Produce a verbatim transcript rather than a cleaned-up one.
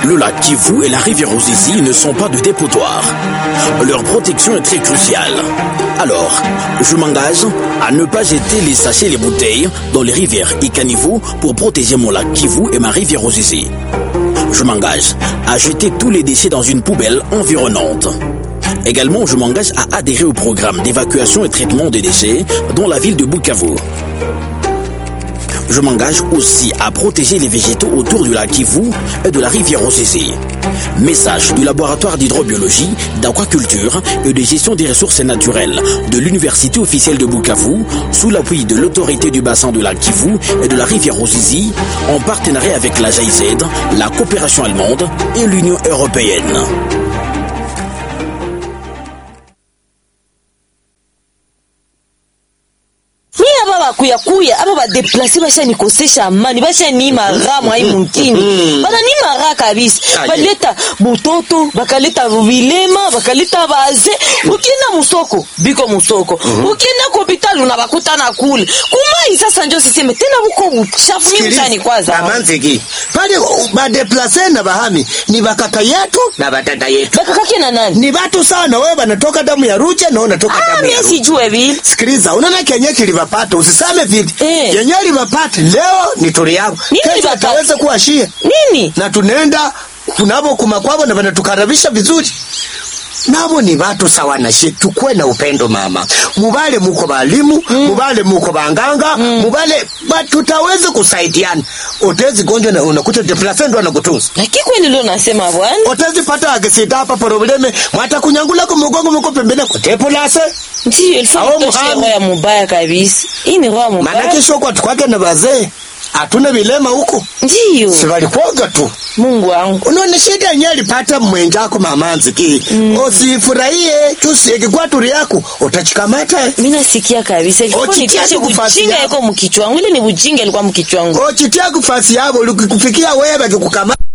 Le lac Kivu et la rivière Ruzizi ne sont pas de dépotoir. Leur protection est très cruciale. Alors, je m'engage à ne pas jeter les sachets et les bouteilles dans les rivières et caniveaux pour protéger mon lac Kivu et ma rivière Ruzizi. Je m'engage à jeter tous les déchets dans une poubelle environnante. Également, je m'engage à adhérer au programme d'évacuation et traitement des déchets dans la ville de Bukavu. Je m'engage aussi à protéger les végétaux autour du lac Kivu et de la rivière Ruzizi. Message du laboratoire d'hydrobiologie, d'aquaculture et de gestion des ressources naturelles de l'université officielle de Bukavu, sous l'appui de l'autorité du bassin du lac Kivu et de la rivière Ruzizi, en partenariat avec la G I Z, la coopération allemande et l'Union européenne. Kuya kuya aba ba deplacer basha nikosesha amani basha ni maramu hai mungini bana ni mara kabisa baleta butoto bakaleta vilema bakaleta baze ukienda musoko biko musoko ukienda ku hospitali unabakutana kule kumai sasa ndio siseme tena buko buchafu ni mtani kwanza amanziki pale ba deplacer na bahami ni bakaka yetu na batata yetu bakaka kina nani ni watu sana wewe banatoka damu ya Ruche na unatoka ah, damu ya Ruche sijue vile sikiliza unaona Kenya kilivapata usisame vile eh. Kenya livapata leo ni turi yako kesho tutaweza kuashia nini na tunaenda kunabo kumakwabo na banatukaribisha vizuri nabo ni watu sawa na shi tukwe na upendo mama mubale muko balimu mm. mubale muko banganga mm. mubale tutaweza kusaidiana otezi gonjwa na unakuta deplacer ndo anakutunza lakini kweli leo nasema bwana otezi pata agesita hapa probleme mwata kunyangula kwa mgongo mko pembeni kwa tepulase ndio ilifanya ya mubaya kabisa hii ni roho mubaya maana kesho kwa tukwake na bazee hatuna vilema huko ndio si walikuoga tu Mungu wangu unaona shida yenyewe alipata mwenjako mamanzi ki mm. usifurahie tusiki kwa turi yako utachikamata mimi nasikia kabisa ni kisha kujinga yako mkichwa wangu ile ni bujinga ilikuwa mkichwa wangu o chitia kufasi yabo ulikufikia wewe akikukamata